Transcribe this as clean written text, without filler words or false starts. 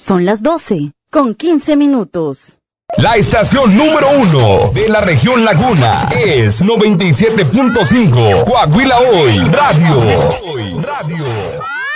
Son las 12:15. La estación número 1 de la región Laguna es 97.5 Coahuila Hoy Radio.